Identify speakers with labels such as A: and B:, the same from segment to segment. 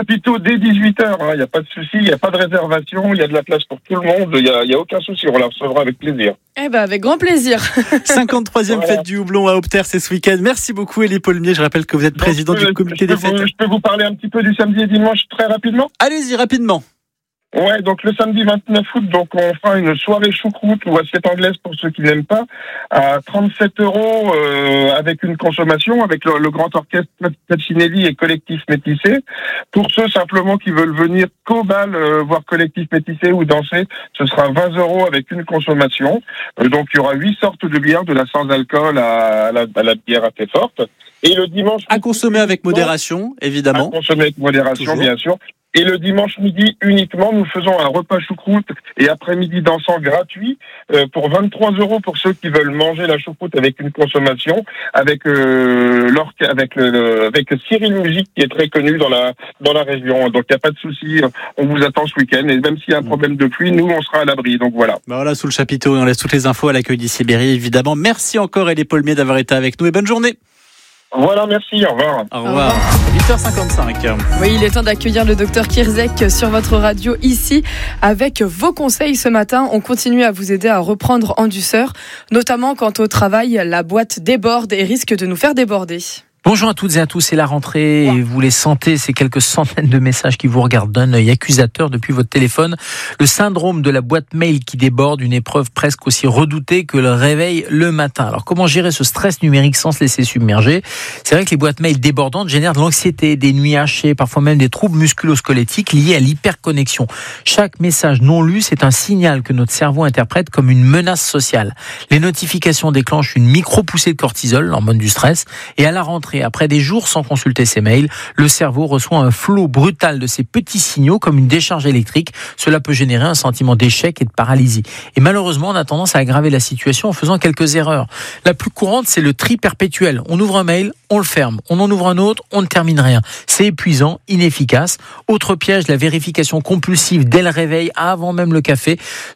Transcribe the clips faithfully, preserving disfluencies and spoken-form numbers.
A: chapiteau dès dix-huit heures, il hein, n'y a pas de souci, il n'y a pas de réservation, il y a de la place pour tout le monde, il n'y a, y a aucun souci, on la recevra avec plaisir.
B: Eh ben, avec grand plaisir.
C: cinquante-troisième voilà. Fête du houblon à Opter, c'est ce week-end. Merci beaucoup Élie Paulmier, je rappelle que vous êtes Donc, président
A: peux,
C: du comité
A: des
C: fêtes.
A: Vous, je peux vous parler un petit peu du samedi et dimanche très rapidement ?
C: Allez-y, rapidement.
A: Ouais, donc le samedi vingt-neuf août, donc on fera une soirée choucroute ou assiette anglaise pour ceux qui n'aiment pas, à trente-sept euros euh, avec une consommation, avec le, le grand orchestre Pacinelli et Collectif Métissé. Pour ceux simplement qui veulent venir qu'au bal, euh, voir Collectif Métissé ou danser, ce sera vingt euros avec une consommation. Euh, donc il y aura huit sortes de bières, de la sans alcool à, à, la, à la bière assez forte. Et le dimanche...
C: À consommer avec modération, évidemment.
A: À consommer avec modération,
C: Toujours.
A: bien sûr. Et le dimanche midi uniquement, nous faisons un repas choucroute et après-midi dansant gratuit euh, pour vingt-trois euros pour ceux qui veulent manger la choucroute avec une consommation, avec euh, l'orque, avec le, avec Cyril Musique qui est très connu dans la dans la région. Donc il n'y a pas de souci, on vous attend ce week-end et même s'il y a un problème de pluie, nous on sera à l'abri. Donc voilà.
C: Bah voilà, sous le chapiteau, on laisse toutes les infos à l'accueil d'Ici Berry, évidemment. Merci encore Élie Paulmier d'avoir été avec nous et bonne journée.
A: Voilà, merci, au revoir.
C: Au revoir. huit heures cinquante-cinq.
B: Oui, il est temps d'accueillir le docteur Kirzek sur votre radio ici avec vos conseils ce matin. On continue à vous aider à reprendre en douceur, notamment quand au travail, la boîte déborde et risque de nous faire déborder.
D: Bonjour à toutes et à tous, c'est la rentrée et vous les sentez, ces quelques centaines de messages qui vous regardent d'un œil accusateur depuis votre téléphone. Le syndrome de la boîte mail qui déborde, une épreuve presque aussi redoutée que le réveil le matin. Alors comment gérer ce stress numérique sans se laisser submerger ? C'est vrai que les boîtes mail débordantes génèrent de l'anxiété, des nuits hachées, parfois même des troubles musculo-squelettiques liés à l'hyperconnexion. Chaque message non lu, c'est un signal que notre cerveau interprète comme une menace sociale. Les notifications déclenchent une micro-poussée de cortisol, l'hormone du stress, et à la rentrée, après des jours sans consulter ses mails, le cerveau reçoit un flot brutal de ces petits signaux comme une décharge électrique. Cela peut générer un sentiment d'échec et de paralysie. Et malheureusement, on a tendance à aggraver la situation en faisant quelques erreurs. La plus courante, c'est le tri perpétuel. On ouvre un mail, on le ferme. On en ouvre un autre, on ne termine rien. C'est épuisant, inefficace. Autre piège, la vérification compulsive dès le réveil, avant même le café.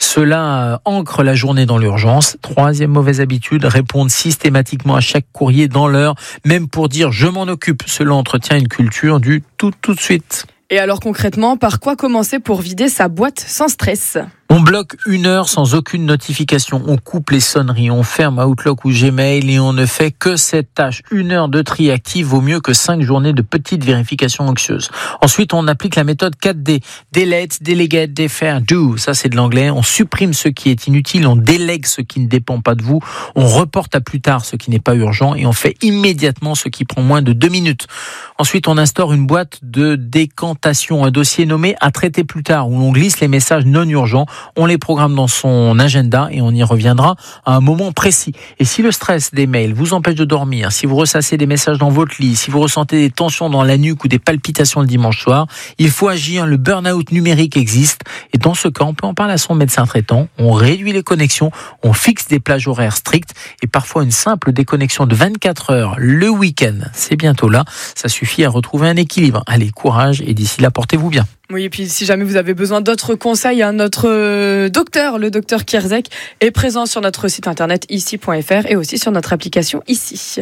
D: Cela ancre la journée dans l'urgence. Troisième mauvaise habitude, répondre systématiquement à chaque courrier dans l'heure, même pour dire je m'en occupe. Cela entretient une culture du tout tout de suite.
B: Et alors concrètement, par quoi commencer pour vider sa boîte sans stress ?
D: On bloque une heure sans aucune notification, on coupe les sonneries, on ferme Outlook ou Gmail et on ne fait que cette tâche. Une heure de tri actif vaut mieux que cinq journées de petites vérifications anxieuses. Ensuite, on applique la méthode quatre D. Delete, delegate, defer, do. Ça, c'est de l'anglais. On supprime ce qui est inutile, on délègue ce qui ne dépend pas de vous, on reporte à plus tard ce qui n'est pas urgent et on fait immédiatement ce qui prend moins de deux minutes. Ensuite, on instaure une boîte de décantation, un dossier nommé à traiter plus tard où l'on glisse les messages non urgents. On les programme dans son agenda et on y reviendra à un moment précis. Et si le stress des mails vous empêche de dormir, si vous ressassez des messages dans votre lit, si vous ressentez des tensions dans la nuque ou des palpitations le dimanche soir, il faut agir. Le burn-out numérique existe et dans ce cas, on peut en parler à son médecin traitant. On réduit les connexions, on fixe des plages horaires strictes et parfois une simple déconnexion de vingt-quatre heures le week-end. C'est bientôt là. Ça suffit à retrouver un équilibre. Allez, courage et d'ici là, portez-vous bien.
B: Oui, et puis si jamais vous avez besoin d'autres conseils, hein, notre docteur, le docteur Kirzek, est présent sur notre site internet ici point f r et aussi sur notre application Ici.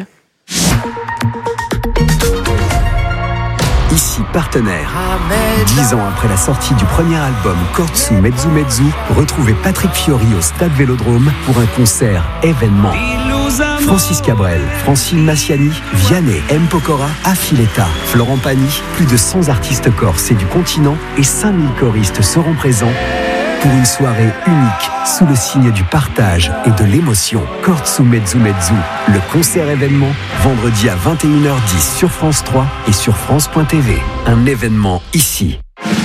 E: Ici partenaire. Dix ans après la sortie du premier album Kortsu Mezzu Mezzu, retrouvez Patrick Fiori au Stade Vélodrome pour un concert événement. Francis Cabrel, Francine Massiani, Vianney, M. Pokora, Affiletta, Florent Pagny, plus de cent artistes corses et du continent et cinq mille choristes seront présents pour une soirée unique sous le signe du partage et de l'émotion. Kortsu Mezzu Mezzu, le concert événement, vendredi à vingt et une heures dix sur France trois et sur France point t v. Un événement ici.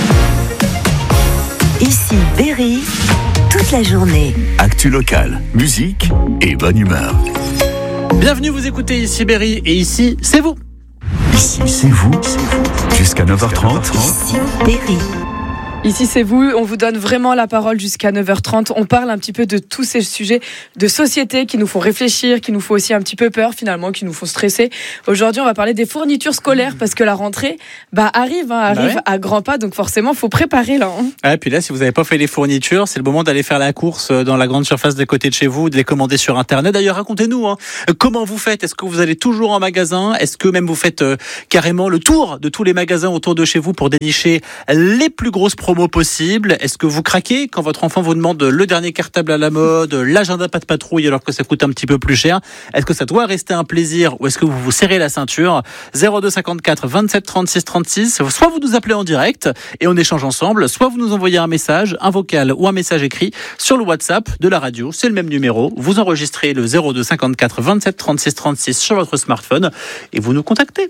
F: Ici Berry, toute la journée.
G: Actu locale, musique et bonne humeur.
C: Bienvenue, vous écoutez Ici Berry et ici, c'est vous.
G: Ici, c'est vous. Jusqu'à neuf heures trente.
F: Ici Berry.
B: Ici, c'est vous. On vous donne vraiment la parole jusqu'à neuf heures trente. On parle un petit peu de tous ces sujets de société qui nous font réfléchir, qui nous font aussi un petit peu peur finalement, qui nous font stresser. Aujourd'hui, on va parler des fournitures scolaires parce que la rentrée bah, arrive, hein, arrive bah ouais. à grands pas. Donc forcément, il faut préparer là. Hein.
C: Ah, et puis là, si vous n'avez pas fait les fournitures, c'est le moment d'aller faire la course dans la grande surface d'à côté de chez vous, de les commander sur Internet. D'ailleurs, racontez-nous, hein, comment vous faites ? Est-ce que vous allez toujours en magasin ? Est-ce que même vous faites euh, carrément le tour de tous les magasins autour de chez vous pour dénicher les plus grosses promos possible? Est-ce que vous craquez quand votre enfant vous demande le dernier cartable à la mode, l'agenda pas de patrouille alors que ça coûte un petit peu plus cher? Est-ce que ça doit rester un plaisir ou est-ce que vous vous serrez la ceinture? Zéro deux cinquante-quatre vingt-sept trente-six trente-six. Soit vous nous appelez en direct et on échange ensemble, soit vous nous envoyez un message, un vocal ou un message écrit sur le WhatsApp de la radio. C'est le même numéro. Vous enregistrez le zéro deux cinquante-quatre vingt-sept trente-six trente-six sur votre smartphone et vous nous contactez.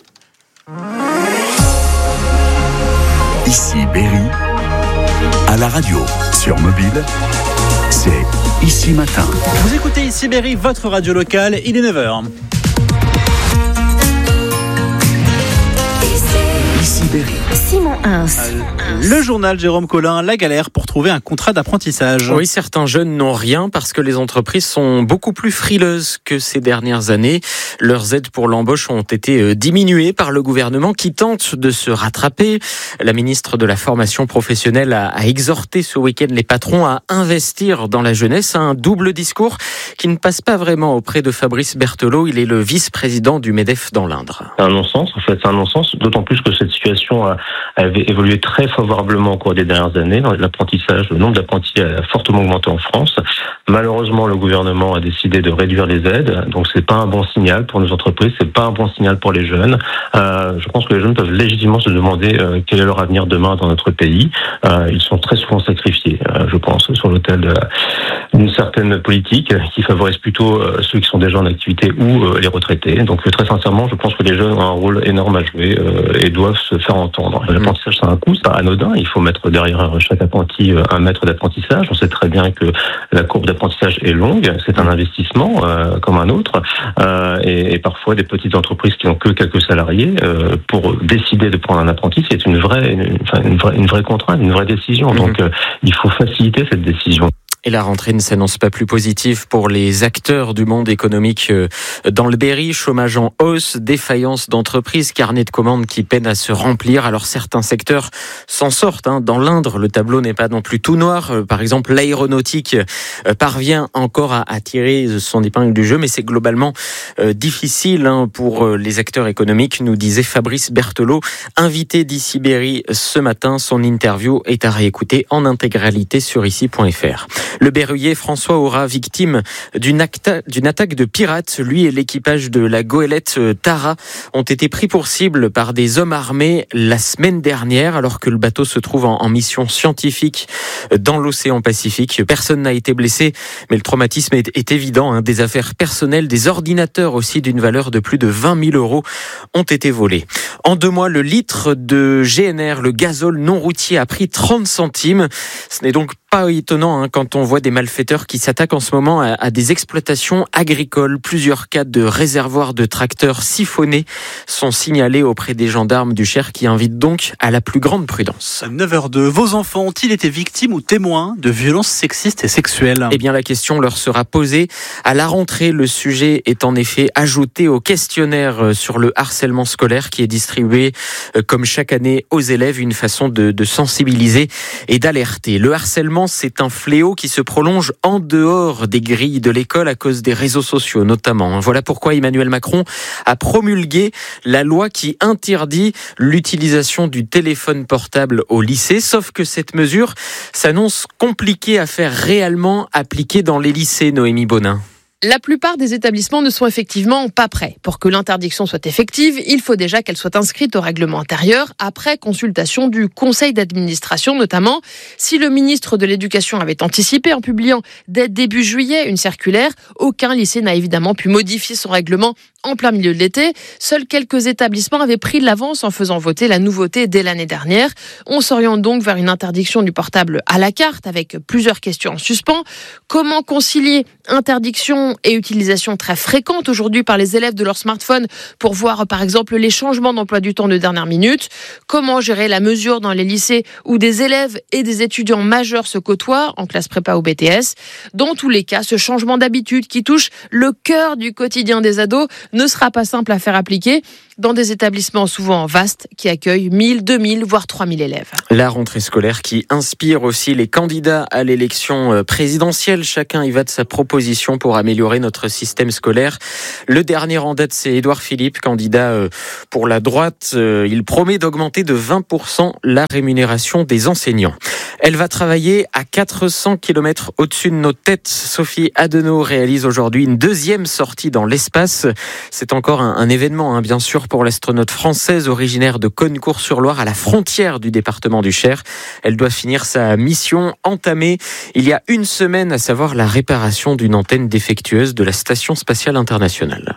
G: Ici Berry. À la radio, sur mobile, c'est Ici Matin.
C: Vous écoutez Ici Berry, votre radio locale, il est neuf heures.
G: Ici Berry.
F: Simon Hins.
C: Le journal Jérôme Collin, la galère pour trouver un contrat d'apprentissage.
H: Oui, certains jeunes n'ont rien parce que les entreprises sont beaucoup plus frileuses que ces dernières années. Leurs aides pour l'embauche ont été diminuées par le gouvernement qui tente de se rattraper. La ministre de la formation professionnelle a, a exhorté ce week-end les patrons à investir dans la jeunesse. Un double discours qui ne passe pas vraiment auprès de Fabrice Berthelot. Il est le vice-président du MEDEF dans l'Indre.
I: C'est un non-sens, en fait, c'est un non-sens, d'autant plus que cette situation a, avait évolué très favorablement au cours des dernières années. L'apprentissage, le nombre d'apprentis a fortement augmenté en France. Malheureusement, le gouvernement a décidé de réduire les aides, donc c'est pas un bon signal pour nos entreprises, c'est pas un bon signal pour les jeunes. Euh, je pense que les jeunes peuvent légitimement se demander euh, quel est leur avenir demain dans notre pays. Euh, ils sont très souvent sacrifiés, euh, je pense, sur l'autel de, d'une certaine politique qui favorise plutôt euh, ceux qui sont déjà en activité ou euh, les retraités. Donc euh, très sincèrement, je pense que les jeunes ont un rôle énorme à jouer euh, et doivent se faire entendre. L'apprentissage, c'est un coût, c'est pas anodin. Il faut mettre derrière chaque apprenti un mètre d'apprentissage. On sait très bien que la courbe d'apprentissage est longue. C'est un investissement euh, comme un autre. Euh, et, et parfois, des petites entreprises qui n'ont que quelques salariés, euh, pour décider de prendre un apprenti, c'est une vraie, une, enfin, une vraie, une vraie contrainte, une vraie décision. Mmh. Donc, euh, il faut faciliter cette décision.
H: Et la rentrée ne s'annonce pas plus positive pour les acteurs du monde économique dans le Berry. Chômage en hausse, défaillance d'entreprises, carnet de commandes qui peinent à se remplir. Alors certains secteurs s'en sortent. Hein. Dans l'Indre, le tableau n'est pas non plus tout noir. Par exemple, l'aéronautique parvient encore à, à tirer son épingle du jeu, mais c'est globalement euh, difficile hein, pour les acteurs économiques, nous disait Fabrice Berthelot, invité d'Ici Berry ce matin. Son interview est à réécouter en intégralité sur ici point f r. Le berruyer François Aura, victime d'une, acta, d'une attaque de pirates. Lui et l'équipage de la goélette Tara ont été pris pour cible par des hommes armés la semaine dernière, alors que le bateau se trouve en, en mission scientifique dans l'océan Pacifique. Personne n'a été blessé, mais le traumatisme est, est évident. Hein. Des affaires personnelles, des ordinateurs aussi d'une valeur de plus de vingt mille euros ont été volés. En deux mois, le litre de G N R, le gazole non routier, a pris trente centimes. Ce n'est donc pas étonnant hein, quand on voit des malfaiteurs qui s'attaquent en ce moment à, à des exploitations agricoles. Plusieurs cas de réservoirs de tracteurs siphonnés sont signalés auprès des gendarmes du Cher qui invitent donc à la plus grande prudence.
C: neuf heures deux. Vos enfants ont-ils été victimes ou témoins de violences sexistes et sexuelles ?
H: Eh bien, la question leur sera posée à la rentrée. Le sujet est en effet ajouté au questionnaire sur le harcèlement scolaire qui est distribué comme chaque année aux élèves, une façon de, de sensibiliser et d'alerter. Le harcèlement, c'est un fléau qui se prolonge en dehors des grilles de l'école à cause des réseaux sociaux notamment. Voilà pourquoi Emmanuel Macron a promulgué la loi qui interdit l'utilisation du téléphone portable au lycée. Sauf que cette mesure s'annonce compliquée à faire réellement appliquer dans les lycées, Noémie Bonin.
J: La plupart des établissements ne sont effectivement pas prêts. Pour que l'interdiction soit effective, il faut déjà qu'elle soit inscrite au règlement intérieur, après consultation du conseil d'administration notamment. Si le ministre de l'Éducation avait anticipé en publiant dès début juillet une circulaire, aucun lycée n'a évidemment pu modifier son règlement en plein milieu de l'été. Seuls quelques établissements avaient pris de l'avance en faisant voter la nouveauté dès l'année dernière. On s'oriente donc vers une interdiction du portable à la carte avec plusieurs questions en suspens. Comment concilier interdiction consultation et utilisation très fréquente aujourd'hui par les élèves de leur smartphone pour voir par exemple les changements d'emploi du temps de dernière minute. Comment gérer la mesure dans les lycées où des élèves et des étudiants majeurs se côtoient en classe prépa ou B T S. Dans tous les cas, ce changement d'habitude qui touche le cœur du quotidien des ados ne sera pas simple à faire appliquer dans des établissements souvent vastes qui accueillent mille, deux mille, voire trois mille élèves.
H: La rentrée scolaire qui inspire aussi les candidats à l'élection présidentielle. Chacun y va de sa proposition pour améliorer notre système scolaire. Le dernier en date, c'est Édouard Philippe, candidat pour la droite. Il promet d'augmenter de vingt pour cent la rémunération des enseignants. Elle va travailler à quatre cents kilomètres au-dessus de nos têtes. Sophie Adenau réalise aujourd'hui une deuxième sortie dans l'espace. C'est encore un, un événement, hein, bien sûr, pour l'astronaute française originaire de Cosne-Cours-sur-Loire, à la frontière du département du Cher. Elle doit finir sa mission entamée il y a une semaine, à savoir la réparation d'une antenne défectueuse de la Station spatiale internationale.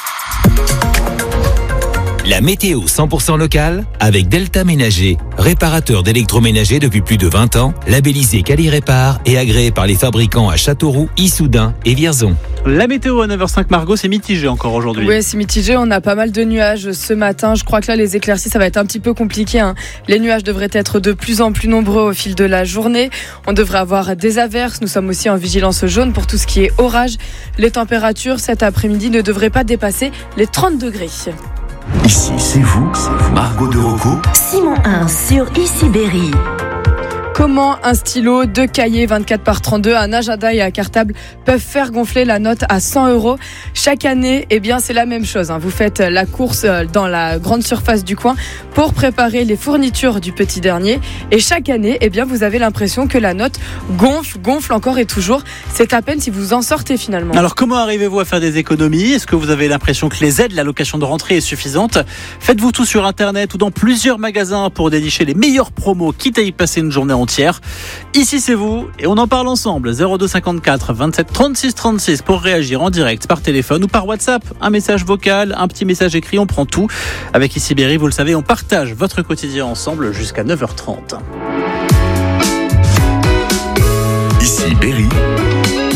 K: La météo cent pour cent locale avec Delta Ménager, réparateur d'électroménager depuis plus de vingt ans, labellisé Quali-Répar et agréé par les fabricants à Châteauroux, Issoudun et Vierzon.
C: La météo à neuf heures cinq, Margot, c'est mitigé encore aujourd'hui.
B: Oui, c'est mitigé. On a pas mal de nuages ce matin. Je crois que là, les éclaircies, ça va être un petit peu compliqué, hein. Les nuages devraient être de plus en plus nombreux au fil de la journée. On devrait avoir des averses. Nous sommes aussi en vigilance jaune pour tout ce qui est orage. Les températures cet après-midi ne devraient pas dépasser les trente degrés.
G: Ici, c'est vous, Margot de Rocco.
F: Simon un sur Ici Berry.
B: Comment un stylo, deux cahiers vingt-quatre par trente-deux, un agenda et un cartable peuvent faire gonfler la note à cent euros chaque année? Eh bien, c'est la même chose, hein. Vous faites la course dans la grande surface du coin pour préparer les fournitures du petit dernier. Et chaque année, eh bien, vous avez l'impression que la note gonfle, gonfle encore et toujours. C'est à peine si vous en sortez finalement.
C: Alors, comment arrivez-vous à faire des économies? Est-ce que vous avez l'impression que les aides, l'allocation de rentrée est suffisante? Faites-vous tout sur Internet ou dans plusieurs magasins pour dénicher les meilleures promos, quitte à y passer une journée entière. Ici, c'est vous et on en parle ensemble. zéro deux cinquante-quatre vingt-sept trente-six trente-six pour réagir en direct par téléphone ou par WhatsApp. Un message vocal, un petit message écrit, on prend tout. Avec Ici Berry, vous le savez, on partage votre quotidien ensemble jusqu'à neuf heures trente.
G: Ici Berry.